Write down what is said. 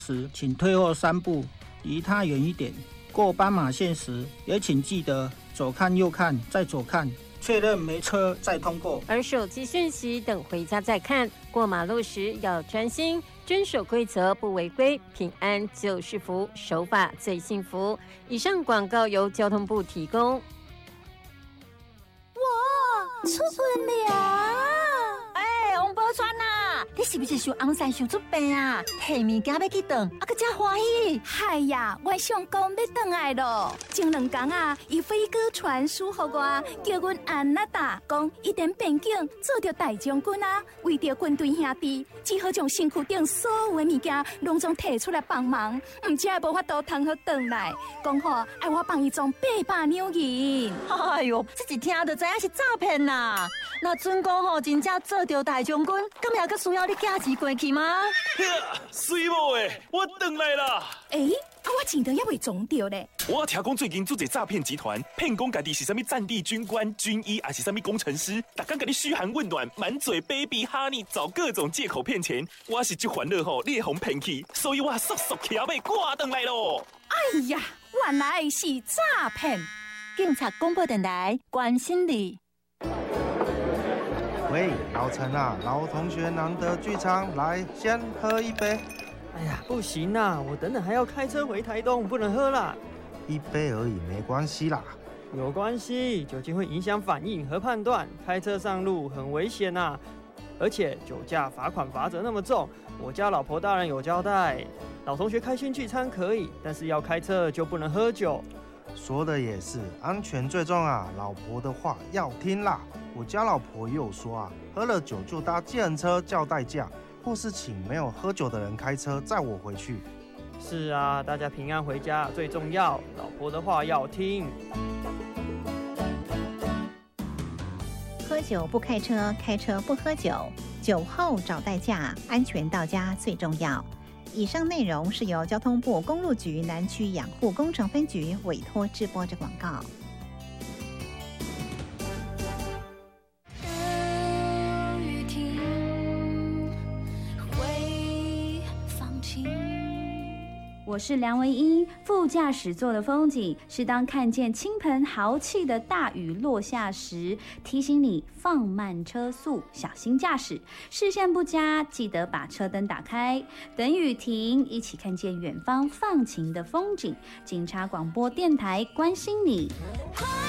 时，请退后3步，离他远一点。过斑马线时，也请记得左看右看，再左看，确认没车再通过。 而手机讯息等回家再看。过马路时要专心，遵守规则不违规，平安就是福，守法最幸福。以上广告由交通部提供。哇， 出门了！王宝钏呐，你是不是想红山想出病啊？下物件要去炖，搁真欢喜。 嗨呀，我上公要回来咯。前2天啊，伊飞鸽传书给我，叫阮安娜达讲，一点边境做着大将军啊，为着军队兄弟，只好将身躯顶所有的物件拢总摕出来帮忙，唔只无法度通好回来。讲好爱我帮伊装800两银。 哎哟，这一听就知影是诈骗啦！那准讲吼，真正做着大将军，咁也搁需要你寄钱过去吗？ 水某诶，我回来啦！ 我钱都还未装着咧。 我听讲最近做一诈骗集团，骗讲家己是啥物战地军官、军医，还是啥物工程师，逐天甲你嘘寒问暖，满嘴 baby honey， 找各种借口骗钱。我是这烦恼吼，你会互骗去，所以我速速骑马赶回来咯。 哎呀，原来是诈骗！ 警察广播电台关心你。 喂，老陈啊，老同学难得聚餐，来先喝一杯。 哎呀，不行啦，我等等还要开车回台东，不能喝啦。 一杯而已，没关系啦。 有关系，酒精会影响反应和判断，开车上路很危险呐。而且酒驾罚款罚则那么重，我家老婆大人有交代，老同学开心聚餐可以，但是要开车就不能喝酒。 说的也是，安全最重啊，老婆的话要听啦。我家老婆也有说啊，喝了酒就搭计程车叫代驾，或是请没有喝酒的人开车载我回去。 是啊，大家平安回家最重要，老婆的话要听。 喝酒不开车，开车不喝酒，酒后找代驾，安全到家最重要。以上内容是由交通部公路局南区养护工程分局委托制播的广告。 我是梁文音，副驾驶座的风景是当看见倾盆豪气的大雨落下时，提醒你放慢车速，小心驾驶。视线不佳，记得把车灯打开，等雨停，一起看见远方放晴的风景。警察广播电台关心你。